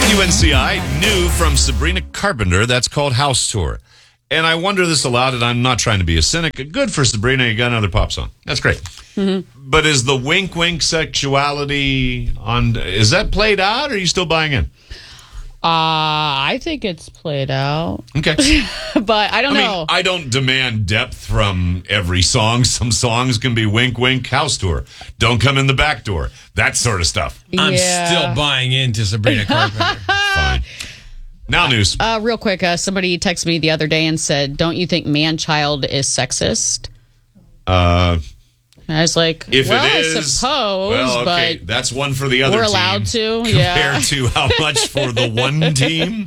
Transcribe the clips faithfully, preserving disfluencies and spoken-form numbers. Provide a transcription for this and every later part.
W N C I, new from Sabrina Carpenter, that's called House Tour. And I wonder this aloud, and I'm not trying to be a cynic. Good for Sabrina, you got another pop song. That's great. Mm-hmm. But is the wink wink sexuality on, is that played out, or are you still buying in? Uh, I think it's played out. Okay. But I don't I know. Mean, I don't demand depth from every song. Some songs can be wink, wink, house tour. Don't come in the back door. That sort of stuff. I'm Yeah. still buying into Sabrina Carpenter. Fine. Now news. Uh, real quick, uh, somebody texted me the other day and said, don't you think man-child is sexist? Uh... And I was like, If well, it is, I suppose, well, okay, but that's one for the other we're team. allowed to, compared yeah. to how much for the one team.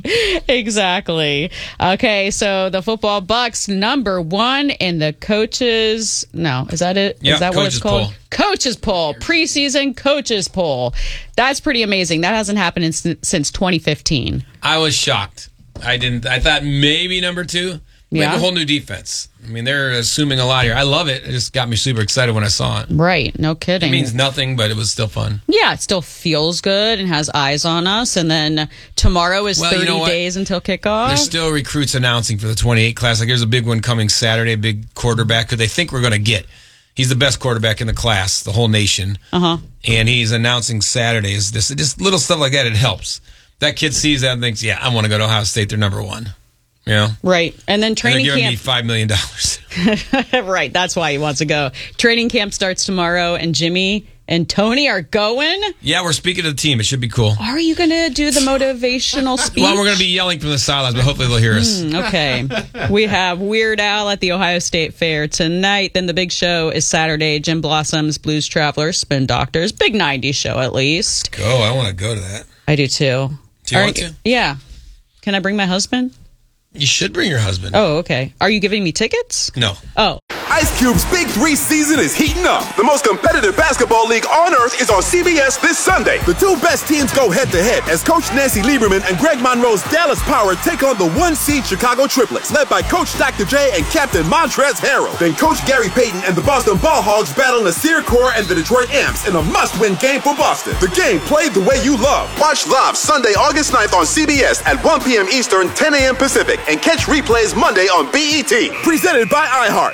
Exactly. Okay, so the football Bucks number one in the coaches. No, is that it? Yep, is that what coaches it's called? poll. Coaches poll, preseason coaches poll. That's pretty amazing. That hasn't happened in, since twenty fifteen. I was shocked. I didn't. I thought maybe number two. We Yeah. have a whole new defense. I mean, they're assuming a lot here. I love it. It just got me super excited when I saw it. Right, no kidding. It means nothing, but it was still fun. Yeah, it still feels good and has eyes on us. And then tomorrow is Well, you thirty know what? days until kickoff. There's still recruits announcing for the twenty-eight class. Like, there's a big one coming Saturday, a big quarterback who they think we're going to get. He's the best quarterback in the class, the whole nation. Uh-huh. And he's announcing Saturdays. This just little stuff like that, it helps. That kid sees that and thinks, yeah, I want to go to Ohio State. They're number one. You know? Right. And then And training they're giving camp. me five million dollars. Right, that's why he wants to go. Training camp starts tomorrow, and Jimmy and Tony are going. Yeah, we're speaking to the team. It should be cool. Are you going to do the motivational speech? Well, we're going to be yelling from the sidelines, but hopefully they'll hear us. Mm, okay. We have Weird Al at the Ohio State Fair tonight. Then the big show is Saturday. Jim Blossom's Blues Travelers, Spin Doctors. Big nineties show, at least. Go. I want to go to that. I do, too. Do you Are- want to? Yeah. Can I bring my husband? You should bring your husband. Oh, okay. Are you giving me tickets? No. Oh. Ice Cube's Big Three season is heating up. The most competitive basketball league on earth is on C B S this Sunday. The two best teams go head-to-head as Coach Nancy Lieberman and Greg Monroe's Dallas Power take on the one-seed Chicago Triplets, led by Coach Doctor J and Captain Montrezl Harrell. Then Coach Gary Payton and the Boston Ball Hogs battle Nasir Kaur and the Detroit Amps in a must-win game for Boston. The game played the way you love. Watch live Sunday, August ninth on C B S at one p.m. Eastern, ten a.m. Pacific, and catch replays Monday on B E T. Presented by iHeart.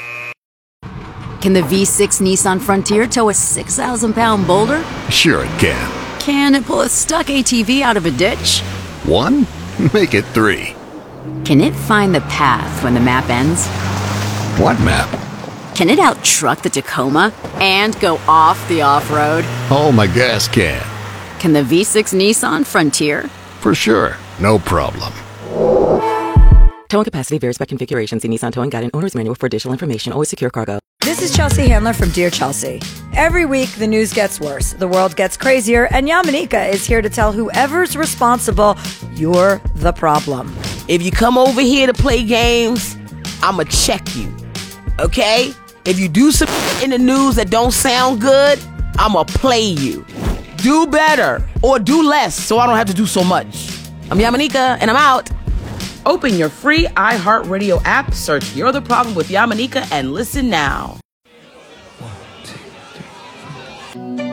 Can the V six Nissan Frontier tow a six thousand pound boulder? Sure it can. Can it pull a stuck A T V out of a ditch? One? Make it three. Can it find the path when the map ends? What map? Can it out-truck the Tacoma and go off the off-road? Oh, my gas can. Can the V six Nissan Frontier? For sure. No problem. Towing capacity varies by configuration. See Nissan Towing Guide and Owner's Manual for additional information. Always secure cargo. This is Chelsea Handler from Dear Chelsea. Every week, the news gets worse, the world gets crazier, and Yamanika is here to tell whoever's responsible, you're the problem. If you come over here to play games, I'ma check you, okay? If you do some in the news that don't sound good, I'ma play you. Do better, or do less, so I don't have to do so much. I'm Yamanika, and I'm out. Open your free iHeartRadio app, search You're the Problem with Yamanika, and listen now.